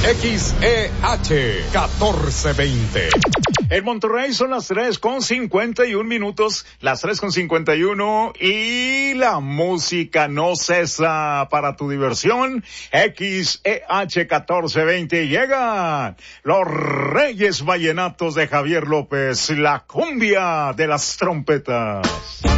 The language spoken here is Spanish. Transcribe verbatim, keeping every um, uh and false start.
X E H catorce veinte. En Monterrey son las tres con cincuenta y un minutos, las tres con cincuenta y uno, y la música no cesa para tu diversión. X E H catorce veinte, llegan los Reyes Vallenatos de Javier López, la cumbia de las trompetas.